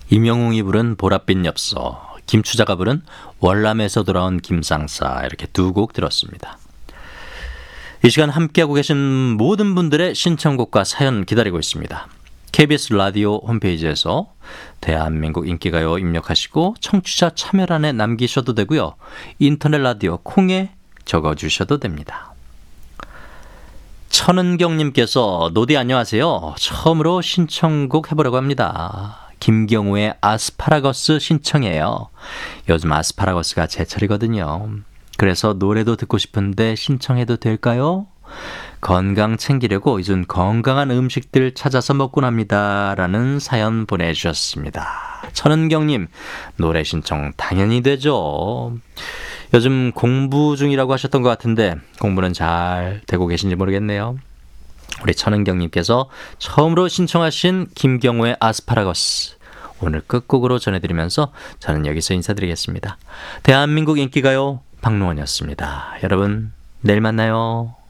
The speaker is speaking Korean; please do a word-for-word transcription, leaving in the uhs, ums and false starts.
임영웅이 부른 보랏빛 엽서, 김추자가 부른 월남에서 돌아온 김상사, 이렇게 두 곡 들었습니다. 이 시간 함께하고 계신 모든 분들의 신청곡과 사연 기다리고 있습니다. 케이비에스 라디오 홈페이지에서 대한민국 인기가요 입력하시고 청취자 참여란에 남기셔도 되고요. 인터넷 라디오 콩에 적어주셔도 됩니다. 천은경님께서 노디 안녕하세요. 처음으로 신청곡 해보려고 합니다. 김경우의 아스파라거스 신청해요. 요즘 아스파라거스가 제철이거든요. 그래서 노래도 듣고 싶은데 신청해도 될까요? 건강 챙기려고 요즘 건강한 음식들 찾아서 먹곤 합니다. 라는 사연 보내주셨습니다. 천은경님, 노래 신청 당연히 되죠. 요즘 공부 중이라고 하셨던 것 같은데 공부는 잘 되고 계신지 모르겠네요. 우리 천은경님께서 처음으로 신청하신 김경우의 아스파라거스, 오늘 끝곡으로 전해드리면서 저는 여기서 인사드리겠습니다. 대한민국 인기가요 박노원이었습니다. 여러분 내일 만나요.